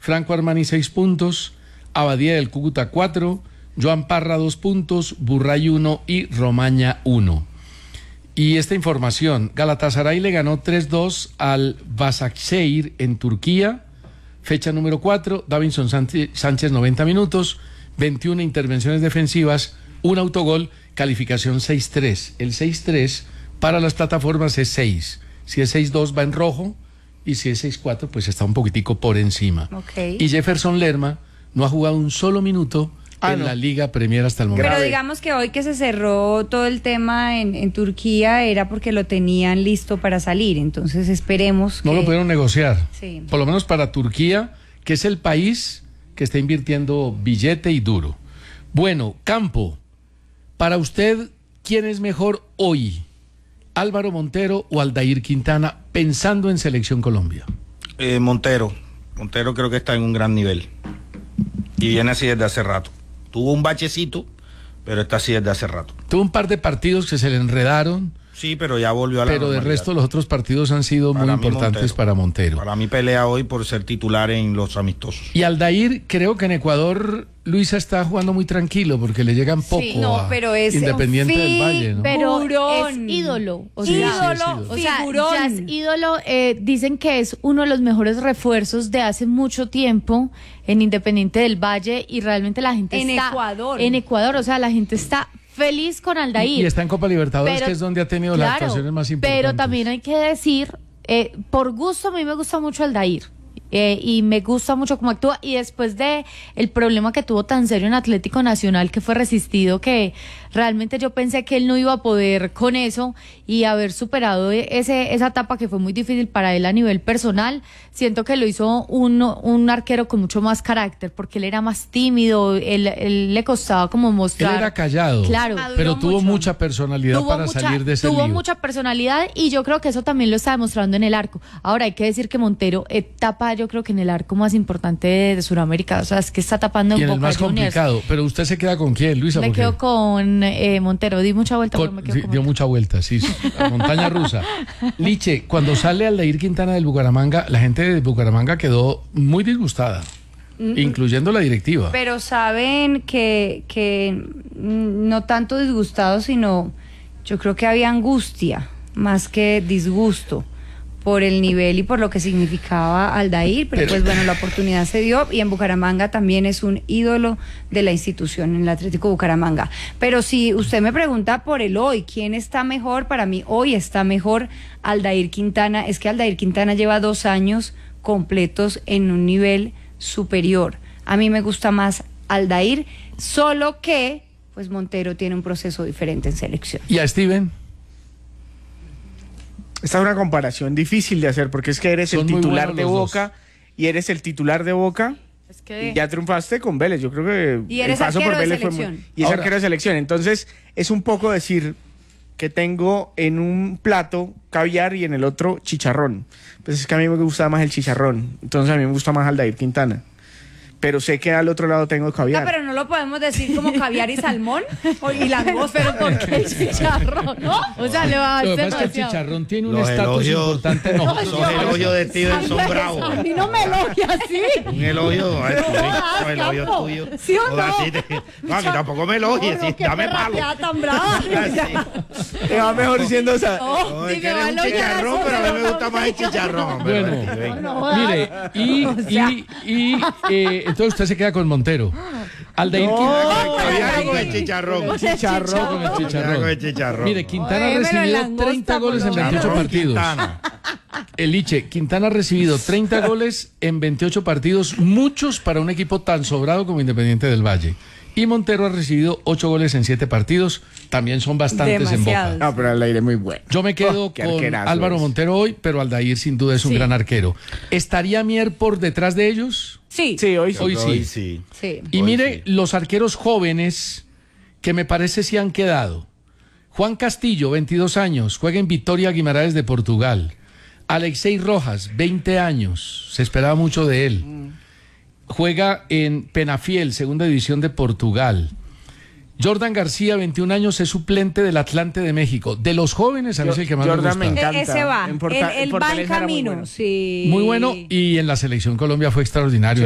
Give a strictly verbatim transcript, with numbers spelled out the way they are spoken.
Franco Armani seis puntos, Abadía del Cúcuta cuatro, Joan Parra dos puntos, Burray uno y Romaña uno. Y esta información, Galatasaray le ganó tres dos al Başakşehir en Turquía, fecha número cuatro, Davinson Sánchez noventa minutos, veintiuna intervenciones defensivas, un autogol, calificación seis tres. El seis tres para las plataformas es seis. Si es seis dos va en rojo y si es seis cuatro pues está un poquitico por encima. Okay. Y Jefferson Lerma no ha jugado un solo minuto ah, en no. la Liga Premier hasta el momento. Pero digamos que hoy que se cerró todo el tema en, en Turquía era porque lo tenían listo para salir, entonces esperemos que... No lo pudieron negociar, sí. Por lo menos para Turquía, que es el país que está invirtiendo billete y duro. Bueno, Campo, para usted, ¿quién es mejor hoy? ¿Álvaro Montero o Aldair Quintana, pensando en Selección Colombia? Eh, Montero, Montero creo que está en un gran nivel y viene así desde hace rato. Tuvo un bachecito, pero está así desde hace rato. Tuvo un par de partidos que se le enredaron. Sí, pero ya volvió a la Pero normalidad. del resto los otros partidos han sido para muy importantes Montero. para Montero. Para mí pelea hoy por ser titular en los amistosos. Y Aldair, creo que en Ecuador Luisa está jugando muy tranquilo porque le llegan poco sí, no, a pero es Independiente fin, del Valle, ¿no? Pero Figurón. es ídolo. O Sí, sea, ídolo, sí, es ídolo. O sea, figurón. ya es ídolo. Eh, dicen que es uno de los mejores refuerzos de hace mucho tiempo en Independiente del Valle y realmente la gente En está... Ecuador. En Ecuador, o sea, la gente está feliz con Aldair. Y está en Copa Libertadores, pero, que es donde ha tenido claro, las actuaciones más importantes. Pero también hay que decir, eh, por gusto, a mí me gusta mucho Aldair. Eh, y me gusta mucho cómo actúa, y después de el problema que tuvo tan serio en Atlético Nacional, que fue resistido, que realmente yo pensé que él no iba a poder con eso, y haber superado ese, esa etapa que fue muy difícil para él a nivel personal, siento que lo hizo un, un arquero con mucho más carácter, porque él era más tímido, él, él le costaba como mostrar. Él era callado, claro, pero tuvo mucho. mucha personalidad tuvo para mucha, salir de ese Tuvo lío. mucha personalidad, y yo creo que eso también lo está demostrando en el arco. Ahora hay que decir que Montero etapa, yo creo que en el arco más importante de, de Sudamérica, o sea, es que está tapando y un en poco el más complicado. Pero usted se queda con quién, Luisa. Me porque quedo con eh, Montero, di mucha vuelta, con, pero me quedo sí, con dio Montero. mucha vuelta, sí, la montaña rusa. Liche, cuando sale Aldair Quintana del Bucaramanga, la gente de Bucaramanga quedó muy disgustada, mm, incluyendo la directiva. Pero saben que, que no tanto disgustado, sino yo creo que había angustia, más que disgusto, por el nivel y por lo que significaba Aldair, pero, pero pues bueno, la oportunidad se dio, y en Bucaramanga también es un ídolo de la institución, en el Atlético Bucaramanga. Pero si usted me pregunta por el hoy, ¿quién está mejor? Para mí hoy está mejor Aldair Quintana. Es que Aldair Quintana lleva dos años completos en un nivel superior. A mí me gusta más Aldair, solo que pues Montero tiene un proceso diferente en selección. ¿Y a Steven? Esta es una comparación difícil de hacer, porque es que eres Son el muy titular buenos de los Boca dos. y eres el titular de Boca Es que... y ya triunfaste con Vélez. Yo creo que Y eres el paso por arquero de Vélez fue muy... selección. Y es Ahora- arquero de selección. Entonces es un poco decir que tengo en un plato caviar y en el otro chicharrón. Pues es que a mí me gusta más el chicharrón. Entonces a mí me gusta más Aldair Quintana. Pero sé que al otro lado tengo caviar. No, pero no lo podemos decir como caviar y salmón o, y langosta. Pero ¿por qué el chicharrón? ¿No? O sea, le va a Lo que hacer pasa es que el demasiado. chicharrón tiene un Los estatus elogios- importante. No, Los elogios de Steven son bravos. A mí no me elogia así. Un elogio, ay, tú, jodas, un elogio Campo. tuyo. ¿Sí o Joda, no? sí te- no, aquí tampoco me elogies, sí, dame palo. tan brava. Te va mejor diciendo esa. No, es si que me va a eres un elogiar chicharrón, así, pero a mí pero me no gusta me más el chicharrón. pero, Bueno, ven. no jodas. mire, y, y, y eh, entonces usted se queda con Montero. Aldair Quintana. Caviar con el chicharrón. El chicharrón. Con el Caviar chicharrón. con el chicharrón. Mire, Quintana ha Démelo en recibido langosta, treinta goles en por lo veintiocho Chicharrón partidos. Quintana. Eliche, Quintana ha recibido treinta goles en veintiocho partidos, muchos para un equipo tan sobrado como Independiente del Valle. Y Montero ha recibido ocho goles en siete partidos, también son bastantes Demasiados. en Boca. No, pero Aldair es muy bueno. Yo me quedo Oh, qué con arquerazo Álvaro es. Montero hoy, pero Aldair sin duda es un Sí. gran arquero. ¿Estaría Mier por detrás de ellos? Sí, Sí, hoy sí. Hoy sí. Hoy sí. sí. Y Hoy mire, sí. los arqueros jóvenes que me parece sí han quedado. Juan Castillo, veintidós años, juega en Vitória Guimarães de Portugal. Alexei Rojas, veinte años, se esperaba mucho de él. Juega en Penafiel, segunda división de Portugal. Jordan García, veintiún años, es suplente del Atlante de México. De los jóvenes, a mí es el que más Jordan me me gusta. encanta. E- ese va, En Porta- él, en él va en Fortaleza era muy camino, bueno. sí. Muy bueno, y en la selección Colombia fue extraordinario.